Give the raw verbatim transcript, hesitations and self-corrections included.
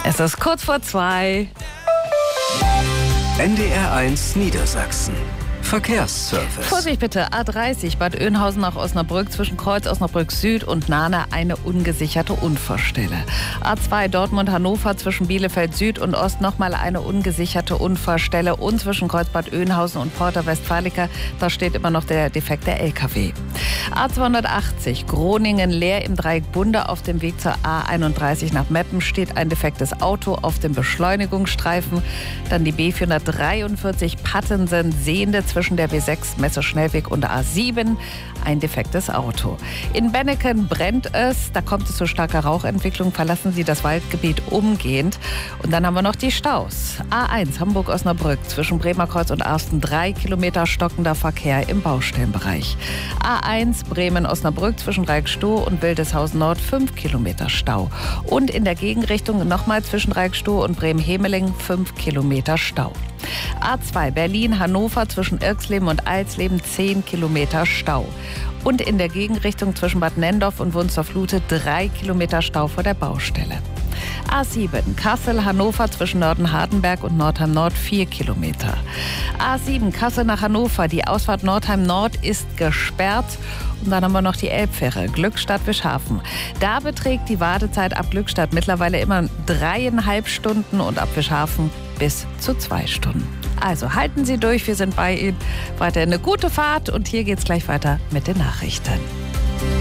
Es ist kurz vor zwei. N D R eins Niedersachsen. Verkehrsservice. Vorsicht bitte, A dreißig Bad Oeynhausen nach Osnabrück zwischen Kreuz Osnabrück Süd und Nahne eine ungesicherte Unfallstelle. A zwei Dortmund-Hannover zwischen Bielefeld Süd und Ost nochmal eine ungesicherte Unfallstelle und zwischen Kreuz Bad Oeynhausen und Porta Westfalica, da steht immer noch der defekte L K W. A zweihundertachtzig Groningen leer im Dreieck Bunde auf dem Weg zur A einunddreißig nach Meppen steht ein defektes Auto auf dem Beschleunigungsstreifen. Dann die B vierhundertdreiundvierzig Pattensen-Sehende zwischen der B sechs Messe-Schnellweg und A sieben ein defektes Auto. In Benneken brennt es, da kommt es zu starker Rauchentwicklung, verlassen Sie das Waldgebiet umgehend. Und dann haben wir noch die Staus. A eins Hamburg-Osnabrück zwischen Bremerkreuz und Arsten drei Kilometer stockender Verkehr im Baustellenbereich. A eins Bremen-Osnabrück zwischen Reikstow und Wildeshausen Nord fünf Kilometer Stau. Und in der Gegenrichtung nochmal zwischen Reikstow und Bremen-Hemeling fünf Kilometer Stau. A zwei Berlin-Hannover zwischen Irxleben und Alsleben zehn Kilometer Stau. Und in der Gegenrichtung zwischen Bad Nendorf und Wunstorf-Lute drei Kilometer Stau vor der Baustelle. A sieben Kassel-Hannover zwischen Nörden-Hardenberg und Nordheim-Nord vier Kilometer. A sieben Kassel nach Hannover, die Ausfahrt Nordheim-Nord ist gesperrt. Und dann haben wir noch die Elbfähre Glückstadt-Wischhafen. Da beträgt die Wartezeit ab Glückstadt mittlerweile immer dreieinhalb Stunden und ab Wischhafen bis zu zwei Stunden. Also halten Sie durch, wir sind bei Ihnen. Weiter eine gute Fahrt und hier geht's gleich weiter mit den Nachrichten.